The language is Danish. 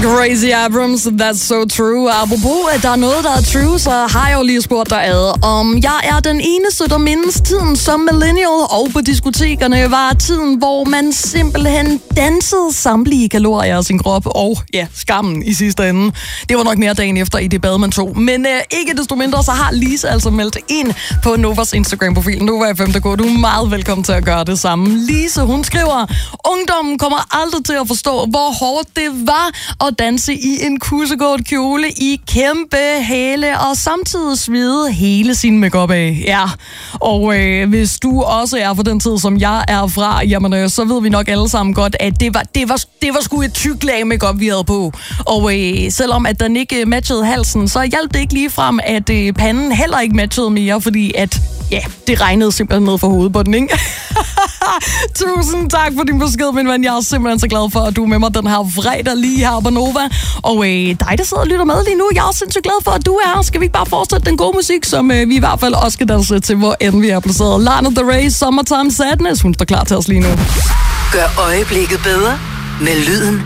Gracie Abrams, that's so true. Apropos, at der er noget, der er true, så har jeg jo lige spurgt dig om jeg er den eneste, der mindes tiden som millennial, og på diskotekerne var tiden, hvor man simpelthen dansede samtlige kalorier af sin krop, og ja, skammen i sidste ende. Det var nok mere dagen efter i det bad, man tog. Men ikke desto mindre, så har Lise altså meldt ind på Novas Instagram-profil, Nova FM.dk. Du er meget velkommen til at gøre det samme. Lise, hun skriver, ungdommen kommer aldrig til at forstå, hvor hårdt det var at danse i en kussegård kjole i kæmpe hæle og samtidig svede hele sin makeup af. Ja, og hvis du også er fra den tid, som jeg er fra, jamen så ved vi nok alle sammen godt, at det var sgu et tykt lag makeup, vi havde på. Og selvom at den ikke matchede halsen, så hjalp det ikke lige frem, at panden heller ikke matchede mere, fordi at ja, det regnede simpelthen ned for hovedet på den, ikke? Tusind tak for din besked, min ven. Jeg er simpelthen så glad for, at du er med mig den her fredag lige her på Nova. Og dig, der sidder og lytter med lige nu, jeg er sindssygt glad for, at du er her. Skal vi ikke bare fortsætte den gode musik, som vi i hvert fald også skal danse til, hvor end vi er placeret. Lana Del Rey, Summertime Sadness. Hun står klar til os lige nu. Gør øjeblikket bedre med lyden